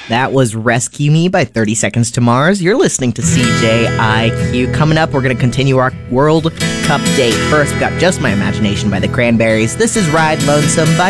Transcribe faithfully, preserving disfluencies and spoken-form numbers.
That was Rescue Me by thirty Seconds to Mars. You're listening to C J I Q. Coming up, we're going to continue our World Cup date. First, we've got Just My Imagination by the Cranberries. This is Ride Lonesome by